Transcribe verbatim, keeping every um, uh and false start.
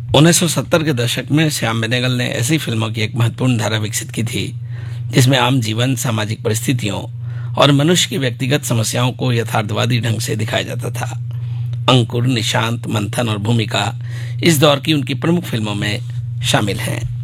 उन्नीस सौ सत्तर के दशक में श्याम बेनेगल ने ऐसी फिल्मों की एक महत्वपूर्ण धारा विकसित की थी जिसमें आम जीवन, सामाजिक परिस्थितियों और मनुष्य की व्यक्तिगत समस्याओं को यथार्थवादी ढंग से दिखाया जाता था। अंकुर, निशांत, मंथन और भूमिका इस दौर की उनकी प्रमुख फिल्मों में शामिल हैं।